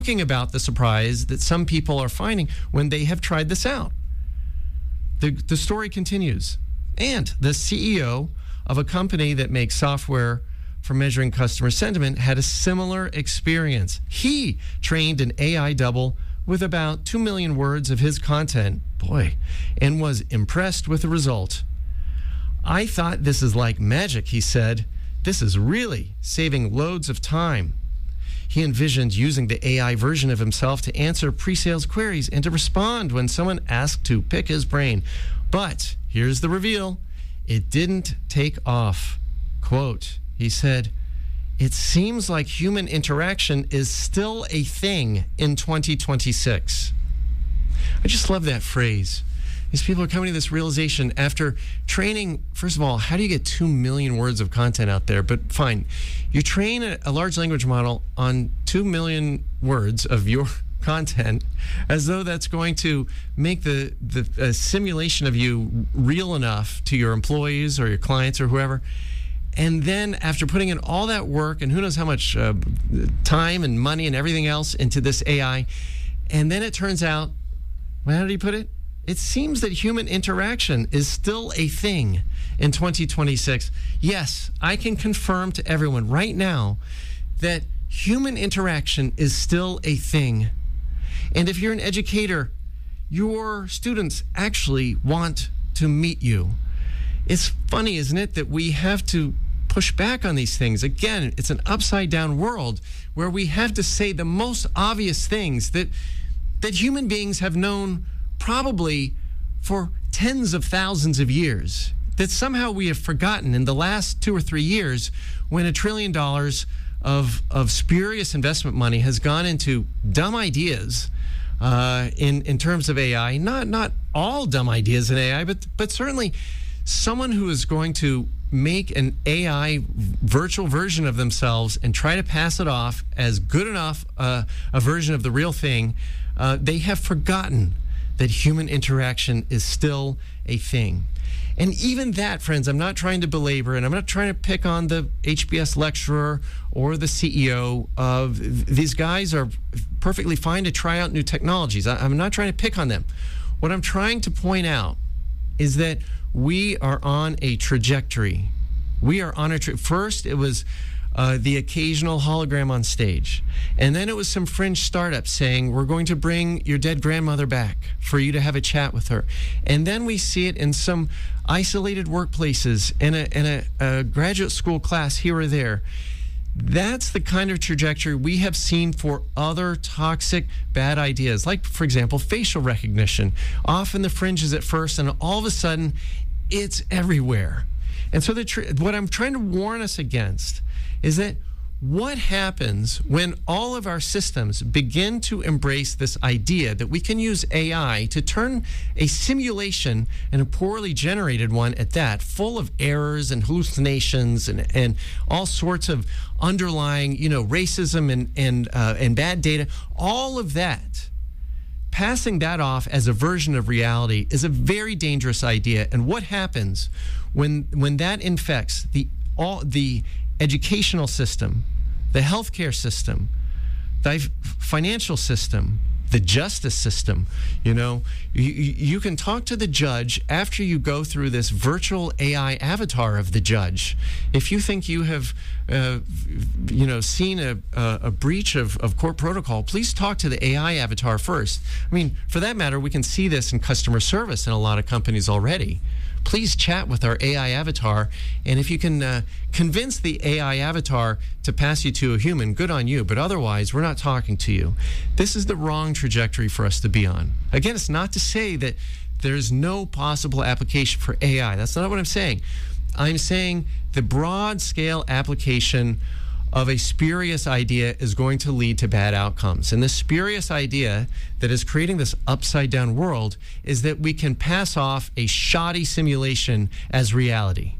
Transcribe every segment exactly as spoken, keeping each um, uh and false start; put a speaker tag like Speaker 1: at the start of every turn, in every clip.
Speaker 1: talking about the surprise that some people are finding when they have tried this out. The, the story continues. And the C E O of a company that makes software for measuring customer sentiment had a similar experience. He trained an A I double with about two million words of his content, boy, and was impressed with the result. I thought this is like magic, he said. This is really saving loads of time. He envisioned using the A I version of himself to answer pre-sales queries and to respond when someone asked to pick his brain. But here's the reveal. It didn't take off. Quote, he said, "It seems like human interaction is still a thing in twenty twenty-six. I just love that phrase. These people are coming to this realization after training. First of all, how do you get two million words of content out there? But fine, you train a, a large language model on two million words of your content as though that's going to make the, the uh, simulation of you real enough to your employees or your clients or whoever. And then after putting in all that work and who knows how much uh, time and money and everything else into this A I, and then it turns out, well, how did he put it? It seems that human interaction is still a thing in twenty twenty-six. Yes, I can confirm to everyone right now that human interaction is still a thing. And if you're an educator, your students actually want to meet you. It's funny, isn't it, that we have to push back on these things. Again, it's an upside down world where we have to say the most obvious things that that human beings have known probably for tens of thousands of years, that somehow we have forgotten in the last two or three years when a trillion dollars of, of spurious investment money has gone into dumb ideas uh, in, in terms of A I. Not, not all dumb ideas in A I, but, but certainly someone who is going to make an A I virtual version of themselves and try to pass it off as good enough uh, a version of the real thing, uh, they have forgotten that human interaction is still a thing. And even that, friends, I'm not trying to belabor, and I'm not trying to pick on the H B S lecturer or the C E O of these guys are perfectly fine to try out new technologies. I'm not trying to pick on them. What I'm trying to point out is that we are on a trajectory. We are on a tra- first it was Uh, the occasional hologram on stage. And then it was some fringe startup saying, we're going to bring your dead grandmother back for you to have a chat with her. And then we see it in some isolated workplaces in a, in a, a graduate school class here or there. That's the kind of trajectory we have seen for other toxic, bad ideas. Like, for example, facial recognition. Off in the fringes at first, and all of a sudden, it's everywhere. And so the tr- what I'm trying to warn us against is that what happens when all of our systems begin to embrace this idea that we can use A I to turn a simulation, and a poorly generated one at that, full of errors and hallucinations and, and all sorts of underlying, you know, racism and, and, uh, and bad data, all of that, passing that off as a version of reality is a very dangerous idea. And what happens when when that infects the all the educational system, the healthcare system, the financial system, the justice system? You know, you, you can talk to the judge after you go through this virtual A I avatar of the judge. If you think you have, uh, you know, seen a, a, a breach of, of court protocol, please talk to the A I avatar first. I mean, for that matter, we can see this in customer service in a lot of companies already. Please chat with our A I avatar, and if you can uh, convince the A I avatar to pass you to a human, good on you, but otherwise, we're not talking to you. This is the wrong trajectory for us to be on. Again, it's not to say that there's no possible application for A I. That's not what I'm saying. I'm saying the broad-scale application of a spurious idea is going to lead to bad outcomes. And the spurious idea that is creating this upside-down world is that we can pass off a shoddy simulation as reality.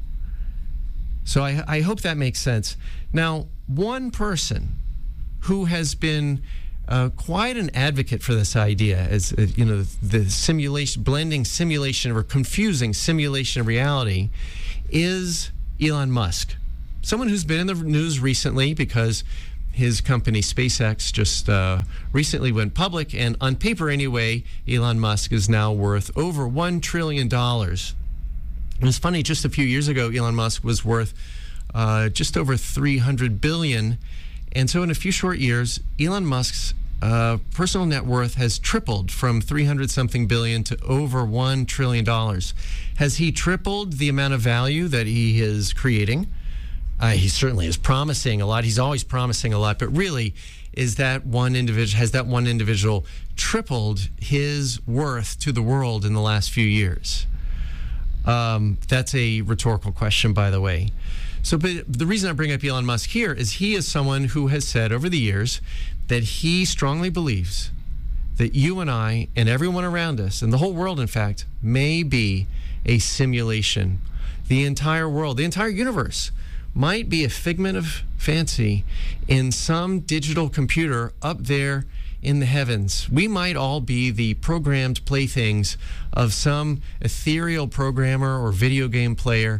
Speaker 1: So I, I hope that makes sense. Now, one person who has been uh, quite an advocate for this idea, as uh, you know, the simulation, blending simulation or confusing simulation and reality, is Elon Musk. Someone who's been in the news recently because his company SpaceX just uh, recently went public, and on paper anyway, Elon Musk is now worth over one trillion dollars. And it's funny, just a few years ago, Elon Musk was worth uh, just over three hundred billion dollars. And so in a few short years, Elon Musk's uh, personal net worth has tripled from three hundred something billion to over one trillion dollars. Has he tripled the amount of value that he is creating? Uh, he certainly is promising a lot. He's always promising a lot, but really, is that one individual, has that one individual tripled his worth to the world in the last few years? Um, that's a rhetorical question, by the way. So, but the reason I bring up Elon Musk here is he is someone who has said over the years that he strongly believes that you and I and everyone around us, and the whole world, in fact, may be a simulation. The entire world, the entire universe, might be a figment of fancy in some digital computer up there in the heavens. We might all be the programmed playthings of some ethereal programmer or video game player.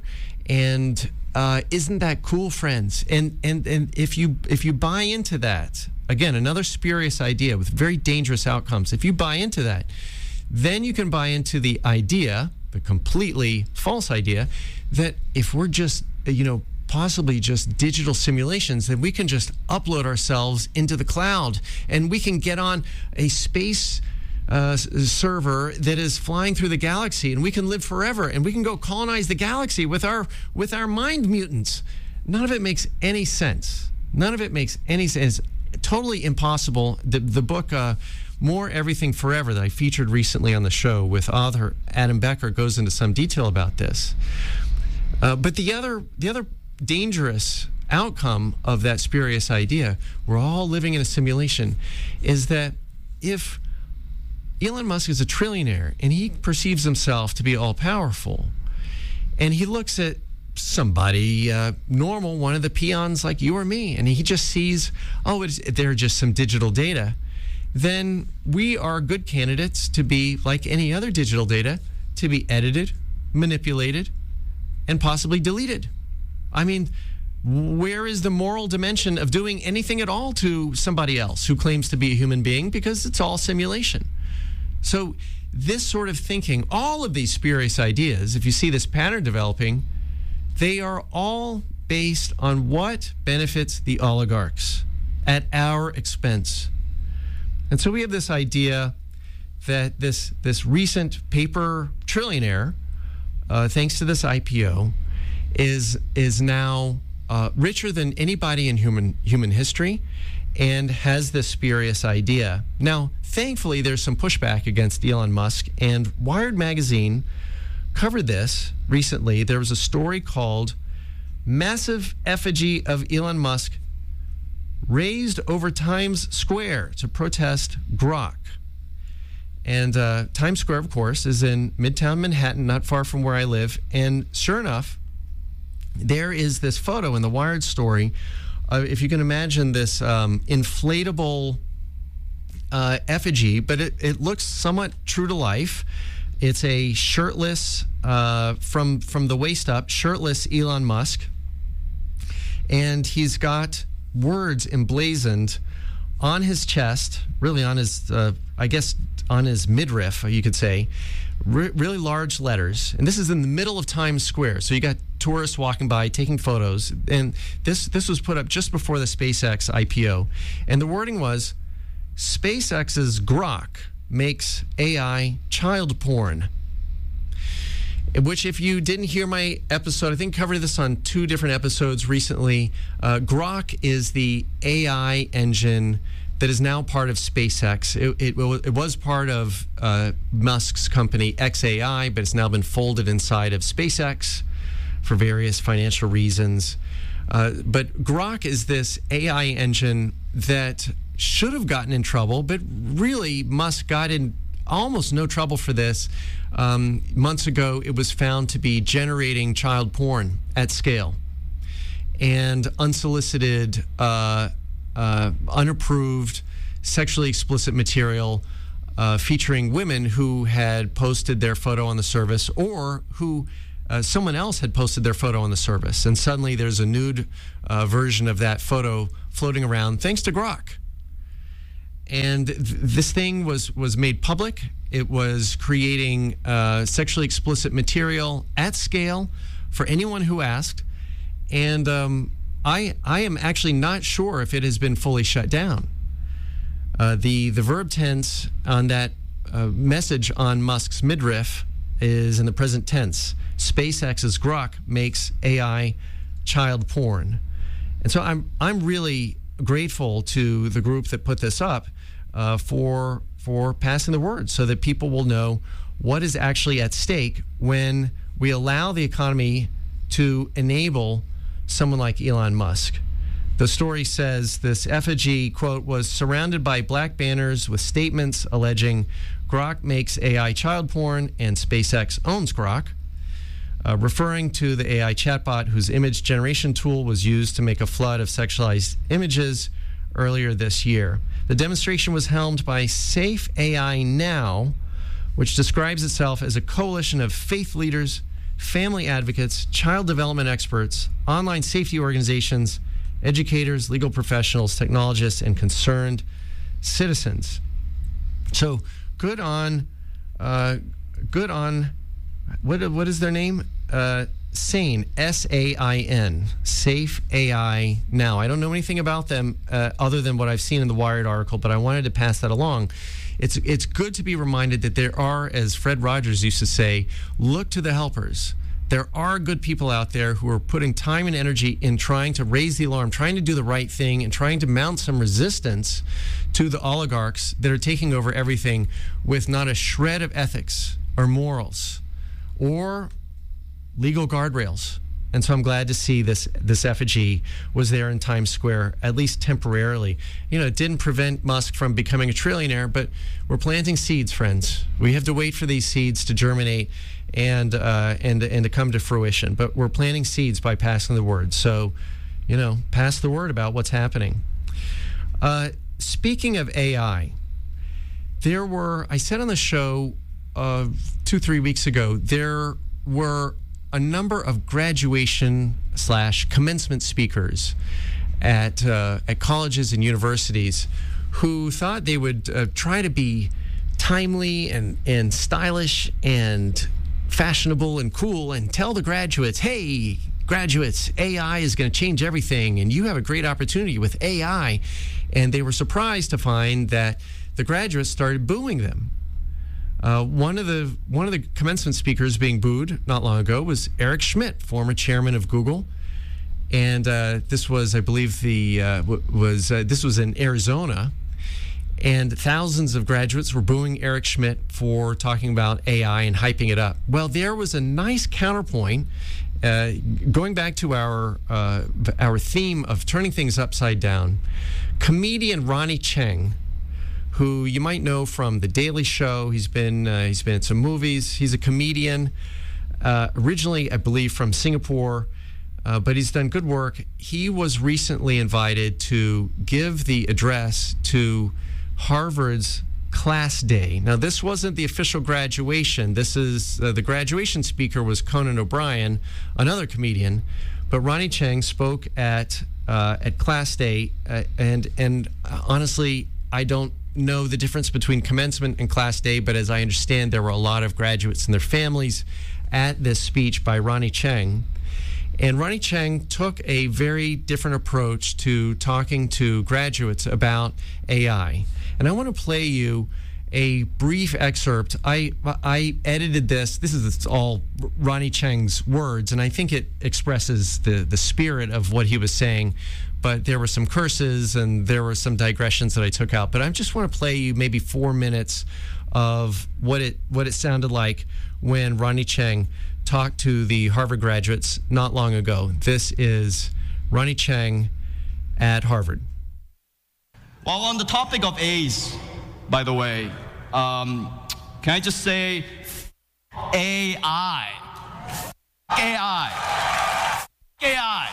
Speaker 1: And uh, isn't that cool, friends? And and and if you if you buy into that, again, another spurious idea with very dangerous outcomes. If you buy into that, then you can buy into the idea, the completely false idea, that if we're just, you know, possibly just digital simulations, then we can just upload ourselves into the cloud and we can get on a space uh, server that is flying through the galaxy and we can live forever and we can go colonize the galaxy with our with our mind mutants. None of it makes any sense. None of it makes any sense. It's totally impossible. The, the book, uh, More Everything Forever, that I featured recently on the show with author Adam Becker, goes into some detail about this. Uh, but the other the other dangerous outcome of that spurious idea, we're all living in a simulation, is that if Elon Musk is a trillionaire and he perceives himself to be all-powerful, and he looks at somebody uh, normal, one of the peons like you or me, and he just sees, oh, it's, they're just some digital data, then we are good candidates to be, like any other digital data, to be edited, manipulated, and possibly deleted. I mean, where is the moral dimension of doing anything at all to somebody else who claims to be a human being? Because it's all simulation. So this sort of thinking, all of these spurious ideas, if you see this pattern developing, they are all based on what benefits the oligarchs at our expense. And so we have this idea that this, this recent paper trillionaire, uh, thanks to this I P O, is is now uh, richer than anybody in human human history, and has this spurious idea. Now, thankfully, there's some pushback against Elon Musk, and Wired magazine covered this recently. There was a story called "Massive Effigy of Elon Musk Raised Over Times Square to Protest Grok." And uh, Times Square, of course, is in Midtown Manhattan, not far from where I live. And sure enough, there is this photo in the Wired story. Uh, if you can imagine this um, inflatable uh, effigy, but it, it looks somewhat true to life. It's a shirtless, uh, from, from the waist up, shirtless Elon Musk. And he's got words emblazoned on his chest, really on his, uh, I guess, on his midriff, you could say, re- really large letters. And this is in the middle of Times Square. So you got tourists walking by, taking photos. And this, this was put up just before the SpaceX I P O. And the wording was, SpaceX's Grok makes A I child porn. Which, if you didn't hear my episode, I think I covered this on two different episodes recently. Uh, Grok is the A I engine that is now part of SpaceX. It, it, it was part of uh, Musk's company X A I, but it's now been folded inside of SpaceX for various financial reasons. Uh, but Grok is this A I engine that should have gotten in trouble, but really Musk got in almost no trouble for this. Um, months ago, it was found to be generating child porn at scale and unsolicited, uh, uh, unapproved, sexually explicit material uh, featuring women who had posted their photo on the service or who uh, someone else had posted their photo on the service, and suddenly there's a nude uh, version of that photo floating around thanks to Grok. And th- this thing was, was made public. It was creating uh, sexually explicit material at scale for anyone who asked. And um, I I am actually not sure if it has been fully shut down. Uh, the, the verb tense on that uh, message on Musk's midriff is in the present tense. SpaceX's Grok makes A I child porn. And so I'm I'm really grateful to the group that put this up uh, for for passing the word so that people will know what is actually at stake when we allow the economy to enable someone like Elon Musk. The story says this effigy, quote, was surrounded by black banners with statements alleging Grok makes A I child porn and SpaceX owns Grok, uh, referring to the A I chatbot whose image generation tool was used to make a flood of sexualized images earlier this year. The demonstration was helmed by Safe A I Now, which describes itself as a coalition of faith leaders, family advocates, child development experts, online safety organizations, educators, legal professionals, technologists, and concerned citizens. So good on, uh, good on, what what is their name? Uh, Sain, S A I N, Safe A I Now. I don't know anything about them uh, other than what I've seen in the Wired article, but I wanted to pass that along. It's it's good to be reminded that there are, as Fred Rogers used to say, look to the helpers. There are good people out there who are putting time and energy in trying to raise the alarm, trying to do the right thing, and trying to mount some resistance to the oligarchs that are taking over everything with not a shred of ethics or morals or legal guardrails. And so I'm glad to see this this effigy was there in Times Square, at least temporarily. You know, it didn't prevent Musk from becoming a trillionaire, but we're planting seeds, friends. We have to wait for these seeds to germinate and uh, and and to come to fruition. But we're planting seeds by passing the word. So, you know, pass the word about what's happening. Uh, speaking of A I, there were, I said on the show uh, two, three weeks ago, there were a number of graduation slash commencement speakers at uh, at colleges and universities who thought they would uh, try to be timely and, and stylish and fashionable and cool and tell the graduates, hey, graduates, A I is going to change everything and you have a great opportunity with A I. And they were surprised to find that the graduates started booing them. Uh, one of the one of the commencement speakers being booed not long ago was Eric Schmidt, former chairman of Google, and uh, this was, I believe, the uh, w- was uh, this was in Arizona, and thousands of graduates were booing Eric Schmidt for talking about A I and hyping it up. Well, there was a nice counterpoint, uh, going back to our uh, our theme of turning things upside down. Comedian Ronny Chieng, who you might know from The Daily Show. He's been uh, he's been in some movies. He's a comedian, uh, originally, I believe, from Singapore, uh, but he's done good work. He was recently invited to give the address to Harvard's Class Day. Now, this wasn't the official graduation. This is uh, the graduation speaker was Conan O'Brien, another comedian, but Ronny Chieng spoke at uh, at Class Day, uh, and and uh, honestly, I don't know the difference between commencement and Class Day, but as I understand, there were a lot of graduates and their families at this speech by Ronny Chieng. And Ronny Chieng took a very different approach to talking to graduates about A I. And I want to play you a brief excerpt. I I edited this. This is all Ronny Chieng's words, and I think it expresses the, the spirit of what he was saying. But there were some curses and there were some digressions that I took out. But I just want to play you maybe four minutes of what it what it sounded like when Ronny Chieng talked to the Harvard graduates not long ago. This is Ronny Chieng at Harvard.
Speaker 2: Well, on the topic of A's, by the way, um, can I just say A I? A I. A I.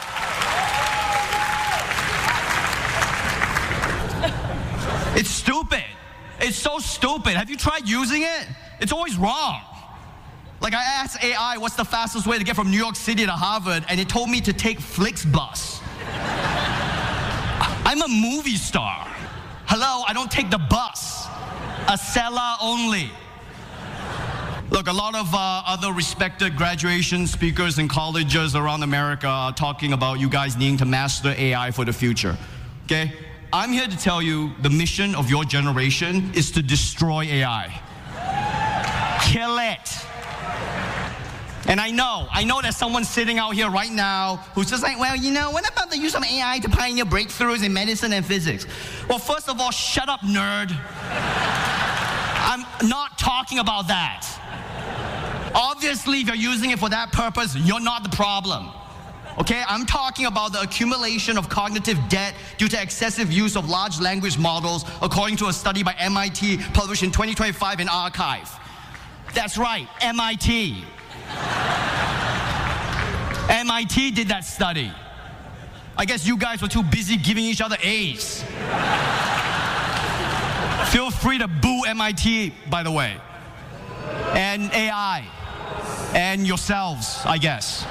Speaker 2: It's stupid. It's so stupid. Have you tried using it? It's always wrong. Like, I asked A I what's the fastest way to get from New York City to Harvard, and it told me to take Flixbus. I'm a movie star. Hello, I don't take the bus. Acela only. Look, a lot of uh, other respected graduation speakers in colleges around America are talking about you guys needing to master A I for the future, okay? I'm here to tell you the mission of your generation is to destroy A I. Kill it. And I know, I know there's someone sitting out here right now who's just like, well, you know, what about the use of A I to pioneer breakthroughs in medicine and physics? Well, first of all, shut up, nerd. I'm not talking about that. Obviously, if you're using it for that purpose, you're not the problem. Okay, I'm talking about the accumulation of cognitive debt due to excessive use of large language models, according to a study by M I T published in twenty twenty-five in Archive. That's right, M I T. M I T did that study. I guess you guys were too busy giving each other A's. Feel free to boo M I T, by the way. And A I. And yourselves, I guess.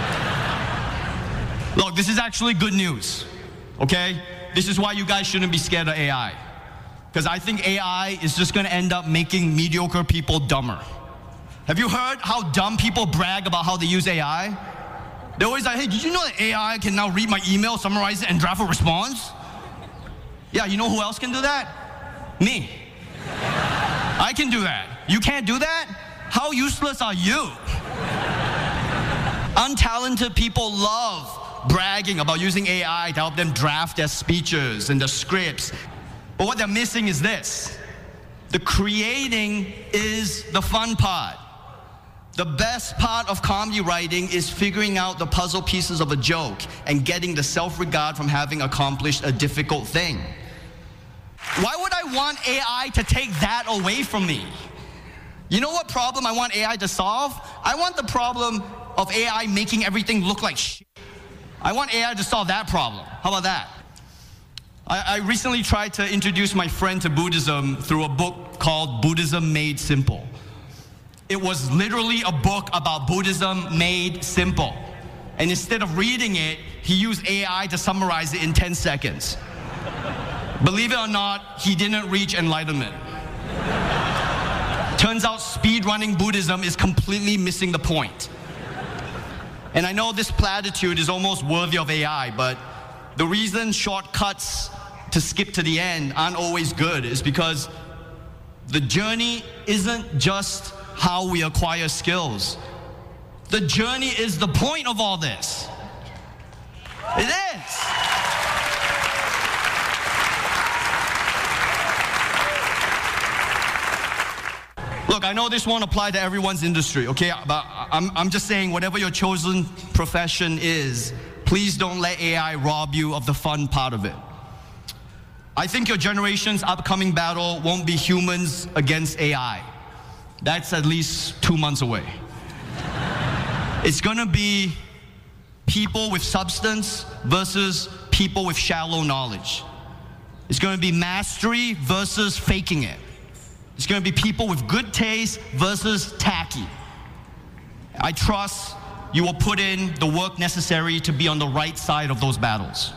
Speaker 2: Look, this is actually good news, okay? This is why you guys shouldn't be scared of A I. Because I think A I is just gonna end up making mediocre people dumber. Have you heard how dumb people brag about how they use A I? They're always like, hey, did you know that A I can now read my email, summarize it, and draft a response? Yeah, you know who else can do that? Me. I can do that. You can't do that? How useless are you? Untalented people love bragging about using A I to help them draft their speeches and their scripts. But what they're missing is this. The creating is the fun part. The best part of comedy writing is figuring out the puzzle pieces of a joke and getting the self-regard from having accomplished a difficult thing. Why would I want A I to take that away from me? You know what problem I want A I to solve? I want the problem of A I making everything look like shit. I want A I to solve that problem. How about that? I, I recently tried to introduce my friend to Buddhism through a book called Buddhism Made Simple. It was literally a book about Buddhism made simple. And instead of reading it, he used A I to summarize it in ten seconds. Believe it or not, he didn't reach enlightenment. Turns out speedrunning Buddhism is completely missing the point. And I know this platitude is almost worthy of A I, but the reason shortcuts to skip to the end aren't always good is because the journey isn't just how we acquire skills. The journey is the point of all this. It is. Look, I know this won't apply to everyone's industry, okay? But I'm, I'm just saying, whatever your chosen profession is, please don't let A I rob you of the fun part of it. I think your generation's upcoming battle won't be humans against A I. That's at least two months away. It's gonna be people with substance versus people with shallow knowledge. It's gonna be mastery versus faking it. It's gonna be people with good taste versus tacky. I trust you will put in the work necessary to be on the right side of those battles.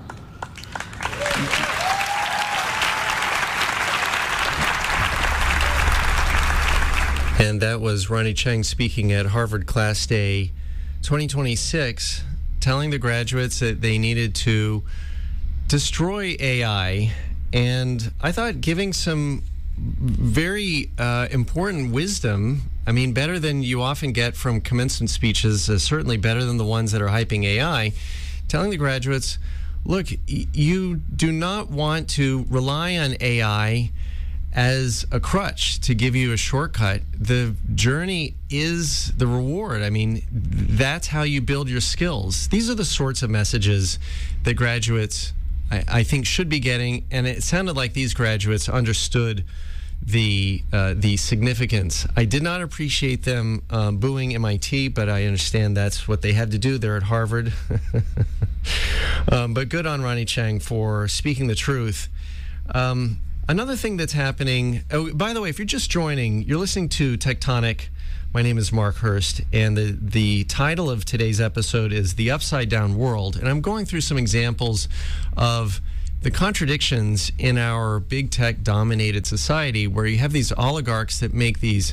Speaker 1: And that was Ronny Chieng speaking at Harvard Class Day twenty twenty-six, telling the graduates that they needed to destroy A I. And I thought giving some very uh, important wisdom, I mean, better than you often get from commencement speeches, uh, certainly better than the ones that are hyping A I, telling the graduates, look, y- you do not want to rely on A I as a crutch to give you a shortcut. The journey is the reward. I mean, that's how you build your skills. These are the sorts of messages that graduates, I, I think, should be getting, and it sounded like these graduates understood the uh, the significance. I did not appreciate them um, booing M I T, but I understand that's what they had to do. They're at Harvard. um, but good on Ronny Chieng for speaking the truth. Um, Another thing that's happening, oh, by the way, if you're just joining, you're listening to Tectonic. My name is Mark Hurst, and the, the title of today's episode is The Upside Down World. And I'm going through some examples of the contradictions in our big tech-dominated society where you have these oligarchs that make these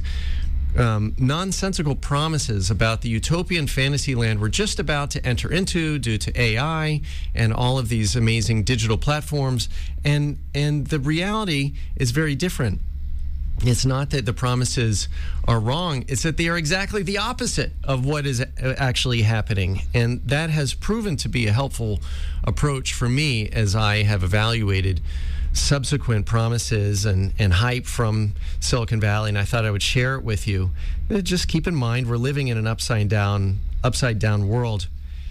Speaker 1: Um, nonsensical promises about the utopian fantasy land we're just about to enter into due to A I and all of these amazing digital platforms. And, and the reality is very different. It's not that the promises are wrong. It's that they are exactly the opposite of what is actually happening. And that has proven to be a helpful approach for me as I have evaluated subsequent promises and, and hype from Silicon Valley, and I thought I would share it with you. Just keep in mind we're living in an upside down, upside down world,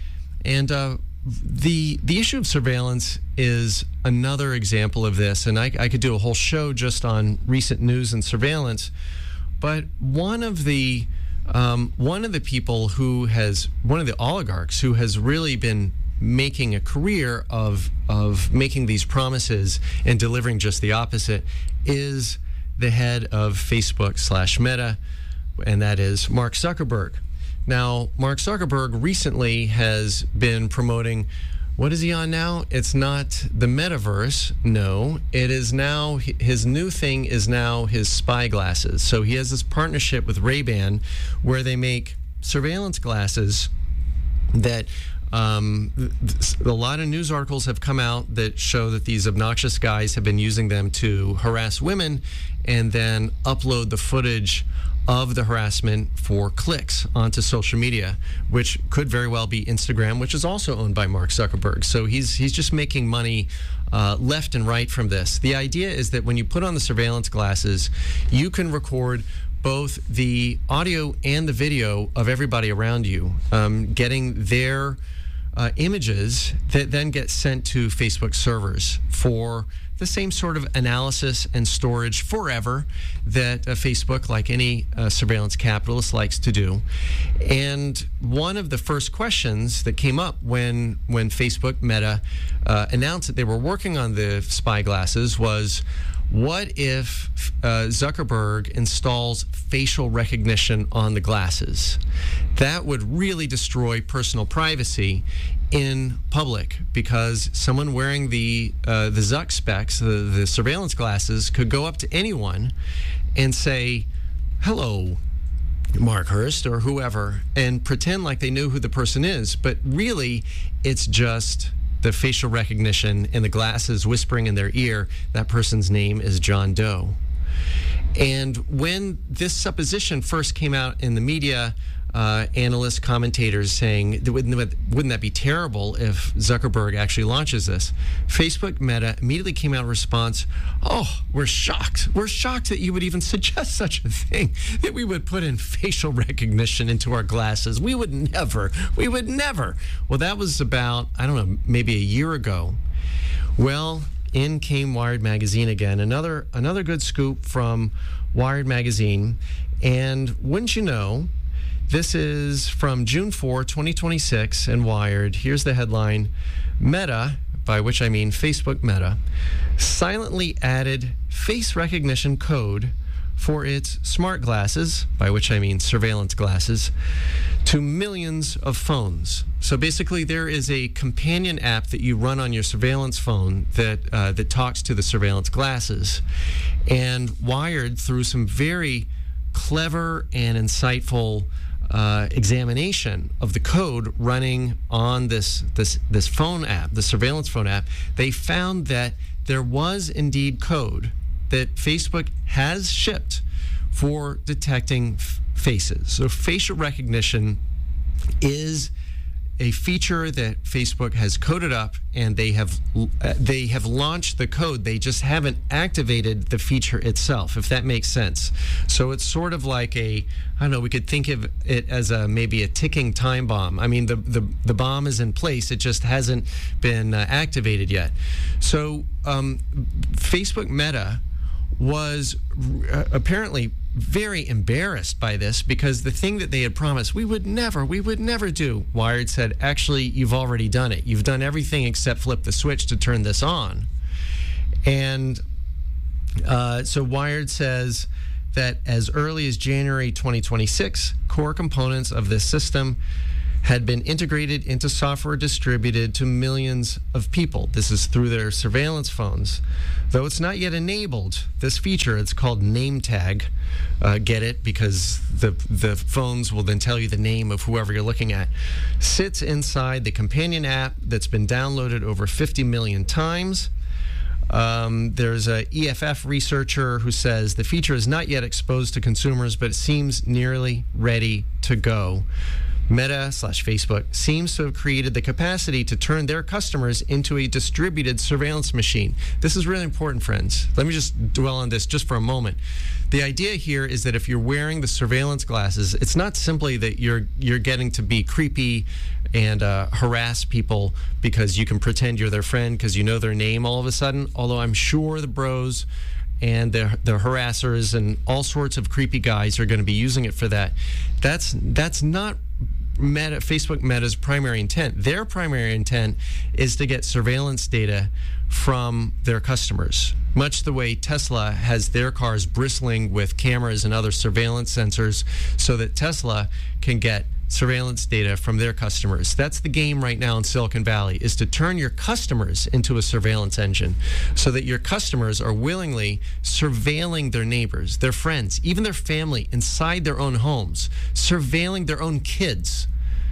Speaker 1: and uh, the the issue of surveillance is another example of this. And I, I could do a whole show just on recent news and surveillance. But one of the um, one of the people who has one of the oligarchs who has really been making a career of of making these promises and delivering just the opposite is the head of Facebook slash Meta, and that is Mark Zuckerberg. Now, Mark Zuckerberg recently has been promoting, what is he on now? It's not the metaverse, no. It is now, his new thing is now his spy glasses. So he has this partnership with Ray-Ban where they make surveillance glasses that Um, a lot of news articles have come out that show that these obnoxious guys have been using them to harass women and then upload the footage of the harassment for clicks onto social media, which could very well be Instagram, which is also owned by Mark Zuckerberg. So he's he's just making money uh, left and right from this. The idea is that when you put on the surveillance glasses, you can record both the audio and the video of everybody around you, um, getting their Uh, images that then get sent to Facebook servers for the same sort of analysis and storage forever that uh, Facebook, like any uh, surveillance capitalist, likes to do. And one of the first questions that came up when when Facebook Meta uh, announced that they were working on the spy glasses was, what if uh, Zuckerberg installs facial recognition on the glasses? That would really destroy personal privacy in public, because someone wearing the uh, the Zuck specs, the, the surveillance glasses, could go up to anyone and say, "Hello, Mark Hurst," or whoever, and pretend like they knew who the person is. But really, it's just the facial recognition and the glasses whispering in their ear, that person's name is John Doe. And when this supposition first came out in the media, uh, analysts, commentators saying, wouldn't, wouldn't that be terrible if Zuckerberg actually launches this? Facebook Meta immediately came out in response, "Oh, we're shocked. We're shocked that you would even suggest such a thing, that we would put in facial recognition into our glasses. We would never. We would never." Well, that was about, I don't know, maybe a year ago. Well, in came Wired Magazine again. Another another good scoop from Wired Magazine. And wouldn't you know, this is from June fourth, twenty twenty-six, and Wired. Here's the headline: Meta, by which I mean Facebook Meta, silently added face recognition code for its smart glasses, by which I mean surveillance glasses, to millions of phones. So basically, there is a companion app that you run on your surveillance phone that uh, that talks to the surveillance glasses. And Wired, through some very clever and insightful uh, examination of the code running on this this this phone app, the surveillance phone app, they found that there was indeed code that Facebook has shipped for detecting f- faces. So facial recognition is a feature that Facebook has coded up, and they have uh, they have launched the code. They just haven't activated the feature itself, if that makes sense. So it's sort of like a, I don't know, we could think of it as a maybe a ticking time bomb. I mean, the the, the bomb is in place. It just hasn't been uh, activated yet. So um, Facebook Meta was uh, apparently very embarrassed by this, because the thing that they had promised, we would never, we would never do, Wired said, actually, you've already done it. You've done everything except flip the switch to turn this on. And uh, so Wired says that as early as January twenty twenty-six, core components of this system had been integrated into software distributed to millions of people. This is through their surveillance phones. Though it's not yet enabled, this feature, it's called name tag. Uh, get it? Because the, the phones will then tell you the name of whoever you're looking at. Sits inside the companion app that's been downloaded over fifty million times. Um, there's a E F F researcher who says the feature is not yet exposed to consumers, but it seems nearly ready to go. Meta slash Facebook seems to have created the capacity to turn their customers into a distributed surveillance machine. This is really important, friends. Let me just dwell on this just for a moment. The idea here is that if you're wearing the surveillance glasses, it's not simply that you're you're getting to be creepy and uh, harass people because you can pretend you're their friend because you know their name all of a sudden, although I'm sure the bros and the, the harassers and all sorts of creepy guys are going to be using it for that. That's that's not Meta, Facebook Meta's primary intent. Their primary intent is to get surveillance data from their customers, much the way Tesla has their cars bristling with cameras and other surveillance sensors so that Tesla can get surveillance data from their customers. That's the game right now in Silicon Valley, is to turn your customers into a surveillance engine so that your customers are willingly surveilling their neighbors, their friends, even their family inside their own homes, surveilling their own kids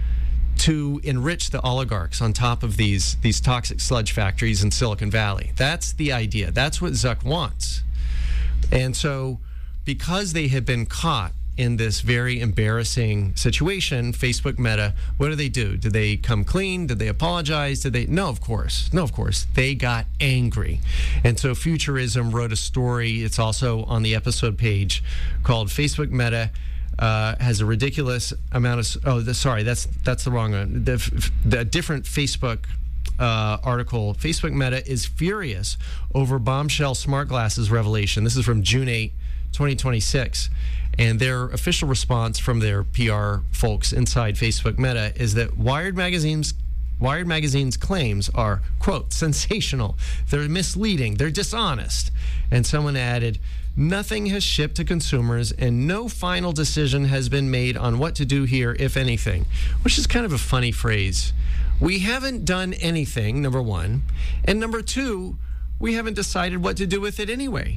Speaker 1: to enrich the oligarchs on top of these, these toxic sludge factories in Silicon Valley. That's the idea. That's what Zuck wants. And so because they have been caught in this very embarrassing situation, Facebook Meta, what do they do? Did they come clean? Did they apologize? Did they? No, of course. No, of course. They got angry. And so Futurism wrote a story. It's also on the episode page called Facebook Meta uh, has a ridiculous amount of, oh, the, sorry, that's that's the wrong one. The, the different Facebook Uh, article, Facebook Meta is furious over bombshell smart glasses revelation. This is from June eighth, twenty twenty-six. And their official response from their P R folks inside Facebook Meta is that Wired Magazine's Wired Magazine's claims are, quote, sensational. They're misleading. They're dishonest. And someone added, nothing has shipped to consumers and no final decision has been made on what to do here, if anything, which is kind of a funny phrase. We haven't done anything, number one. And number two, we haven't decided what to do with it anyway.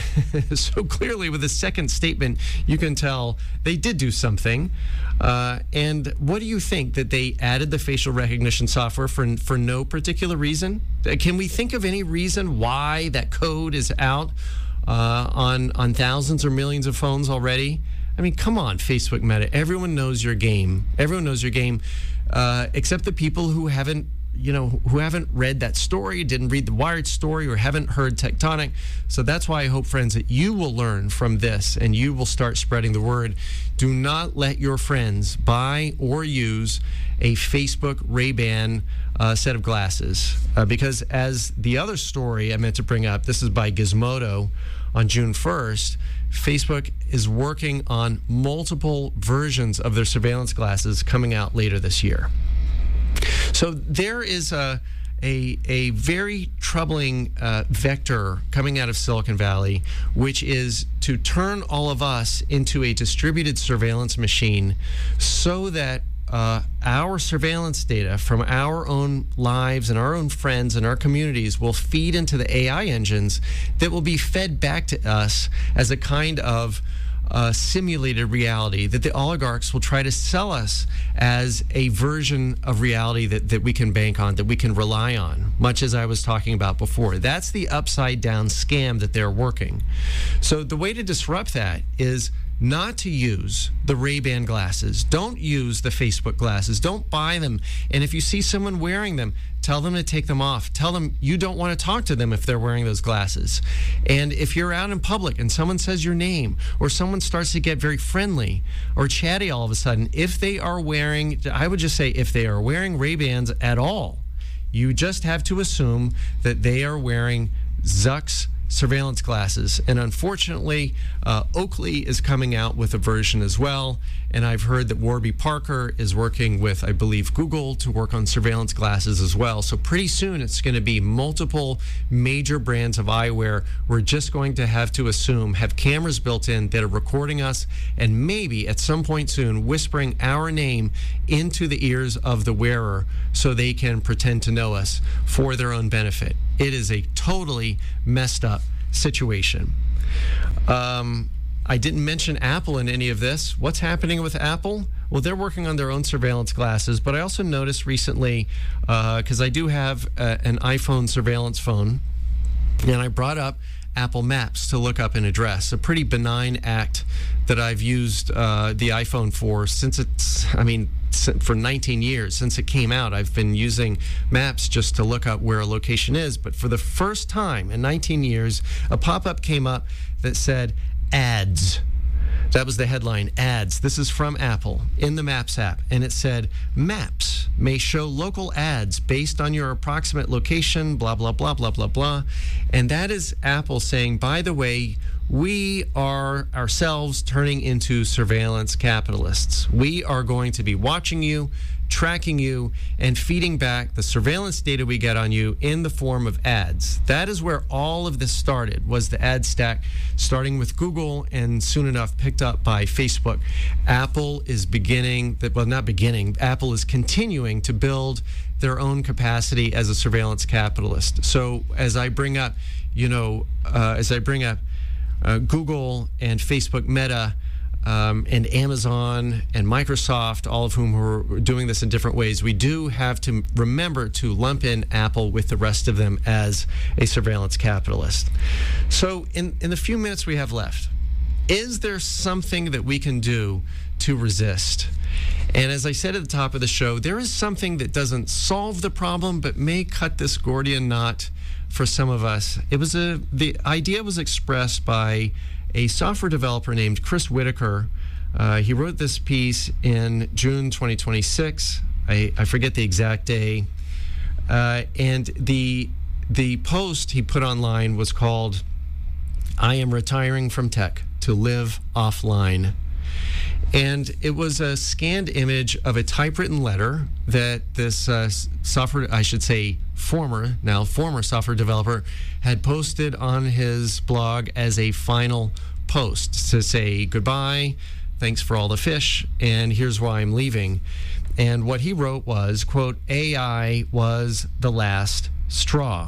Speaker 1: So clearly with the second statement, you can tell they did do something. Uh, and what do you think? That they added the facial recognition software for, for no particular reason? Can we think of any reason why that code is out uh, on, on thousands or millions of phones already? I mean, come on, Facebook Meta. Everyone knows your game. Everyone knows your game, uh, except the people who haven't, you know, who haven't read that story, didn't read the Wired story, or haven't heard Tectonic. So that's why I hope, friends, that you will learn from this and you will start spreading the word. Do not let your friends buy or use a Facebook Ray-Ban uh, set of glasses. Uh, because as the other story I meant to bring up, this is by Gizmodo on June first, Facebook is working on multiple versions of their surveillance glasses coming out later this year. So there is a a, a very troubling uh, vector coming out of Silicon Valley, which is to turn all of us into a distributed surveillance machine so that uh, our surveillance data from our own lives and our own friends and our communities will feed into the A I engines that will be fed back to us as a kind of Uh, simulated reality that the oligarchs will try to sell us as a version of reality that, that we can bank on, that we can rely on, much as I was talking about before. That's the upside down scam that they're working. So the way to disrupt that is not to use the Ray-Ban glasses. Don't use the Facebook glasses. Don't buy them. And if you see someone wearing them, tell them to take them off. Tell them you don't want to talk to them if they're wearing those glasses. And if you're out in public and someone says your name, or someone starts to get very friendly or chatty all of a sudden, if they are wearing, I would just say if they are wearing Ray-Bans at all, you just have to assume that they are wearing Zuck's surveillance glasses. And unfortunately, uh, Oakley is coming out with a version as well. And I've heard that Warby Parker is working with, I believe, Google to work on surveillance glasses as well. So pretty soon it's going to be multiple major brands of eyewear. We're just going to have to assume have cameras built in that are recording us and maybe at some point soon whispering our name into the ears of the wearer so they can pretend to know us for their own benefit. It is a totally messed up situation. Um, I didn't mention Apple in any of this. What's happening with Apple? Well, they're working on their own surveillance glasses, but I also noticed recently, because uh, I do have a, an iPhone surveillance phone, and I brought up Apple Maps to look up an address, a pretty benign act that I've used uh, the iPhone for since it's, I mean, for nineteen years, since it came out. I've been using Maps just to look up where a location is, but for the first time in nineteen years, a pop-up came up that said, ads. That was the headline, ads. This is from Apple in the Maps app. And it said, Maps may show local ads based on your approximate location, blah, blah, blah, blah, blah, blah. And that is Apple saying, by the way, we are ourselves turning into surveillance capitalists. We are going to be watching you, tracking you, and feeding back the surveillance data we get on you in the form of ads. That is where all of this started, was the ad stack, starting with Google and soon enough picked up by Facebook. Apple is beginning, well, not beginning, Apple is continuing to build their own capacity as a surveillance capitalist. So as I bring up, you know, uh, as I bring up uh, Google and Facebook Meta, Um, and Amazon and Microsoft, all of whom are doing this in different ways, we do have to remember to lump in Apple with the rest of them as a surveillance capitalist. So in, in the few minutes we have left, is there something that we can do to resist? And as I said at the top of the show, there is something that doesn't solve the problem, but may cut this Gordian knot for some of us. It was a, the idea was expressed by a software developer named Chris Whitaker. Uh, he wrote this piece in June twenty twenty-six. I, I forget the exact day. Uh, and the the post he put online was called, I am retiring from tech to live offline. And it was a scanned image of a typewritten letter that this uh, software, I should say former, now former software developer had posted on his blog as a final post to say goodbye, thanks for all the fish, and here's why I'm leaving. And what he wrote was, quote, A I was the last straw.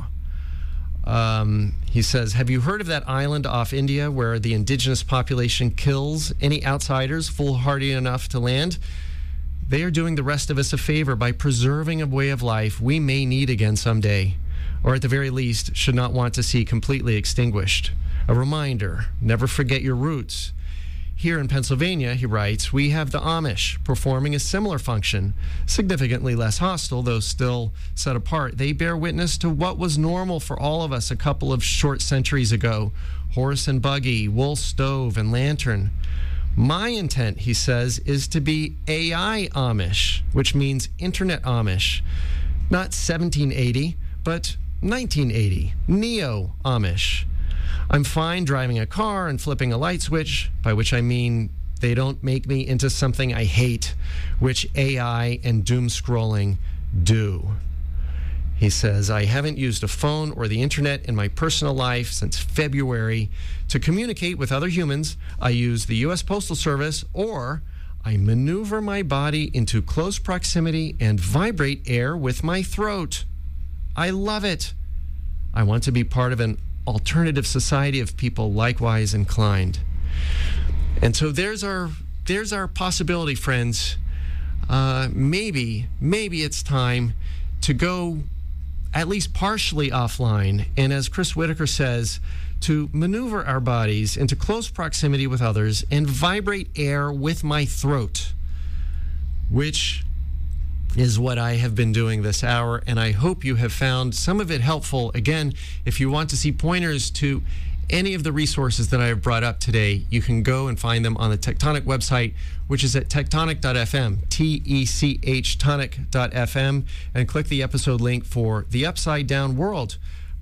Speaker 1: Um, he says, have you heard of that island off India where the indigenous population kills any outsiders foolhardy enough to land? They are doing the rest of us a favor by preserving a way of life we may need again someday, or at the very least should not want to see completely extinguished. A reminder, never forget your roots. Here in Pennsylvania, he writes, we have the Amish performing a similar function, significantly less hostile, though still set apart. They bear witness to what was normal for all of us a couple of short centuries ago: horse and buggy, wool stove, and lantern. My intent, he says, is to be A I Amish, which means Internet Amish. Not seventeen eighty, but nineteen eighty, Neo Amish. I'm fine driving a car and flipping a light switch, by which I mean they don't make me into something I hate, which A I and doom scrolling do. He says, I haven't used a phone or the internet in my personal life since February. To communicate with other humans, I use the U S Postal Service, or I maneuver my body into close proximity and vibrate air with my throat. I love it. I want to be part of an alternative society of people likewise inclined. And so there's our there's our possibility, friends. Uh, maybe, maybe it's time to go at least partially offline, and as Chris Whitaker says, to maneuver our bodies into close proximity with others and vibrate air with my throat, which is what I have been doing this hour, and I hope you have found some of it helpful. Again, if you want to see pointers to any of the resources that I have brought up today, you can go and find them on the Tectonic website, which is at tectonic dot f m, T E C H tonic dot f m, and click the episode link for The Upside Down World.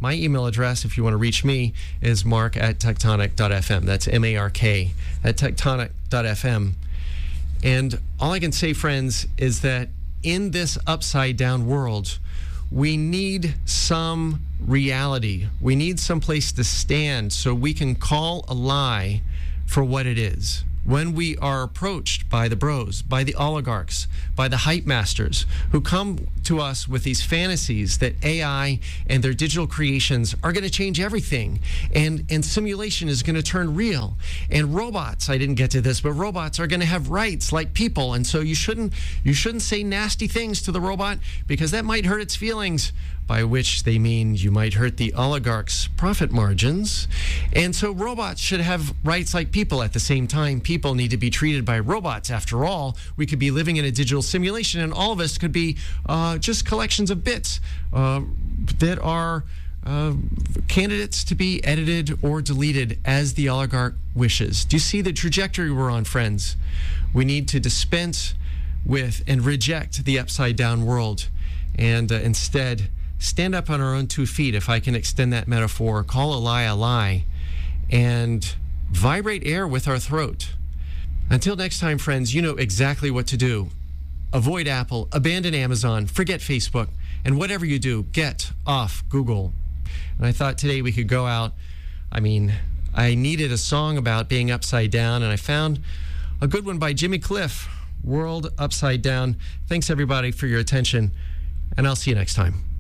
Speaker 1: my email address, if you want to reach me, is mark at tectonic dot f m. That's M A R K at tectonic dot f m. And all I can say, friends, is that in this upside down world, we need some reality. We need some place to stand so we can call a lie for what it is. When we are approached by the bros, by the oligarchs, by the hype masters who come to us with these fantasies that A I and their digital creations are going to change everything, and, and simulation is going to turn real, and robots, I didn't get to this, but robots are going to have rights like people, and so you shouldn't you shouldn't say nasty things to the robot because that might hurt its feelings, by which they mean you might hurt the oligarchs' profit margins. And so robots should have rights like people at the same time. People need to be treated by robots. After all, we could be living in a digital simulation, and all of us could be uh, just collections of bits uh, that are uh, candidates to be edited or deleted as the oligarch wishes. Do you see the trajectory we're on, friends? We need to dispense with and reject the upside down world, and uh, instead stand up on our own two feet, if I can extend that metaphor, call a lie a lie, and vibrate air with our throat. Until next time, friends, you know exactly what to do. Avoid Apple, abandon Amazon, forget Facebook, and whatever you do, get off Google. And I thought today we could go out. I mean, I needed a song about being upside down, and I found a good one by Jimmy Cliff, World Upside Down. Thanks, everybody, for your attention, and I'll see you next time.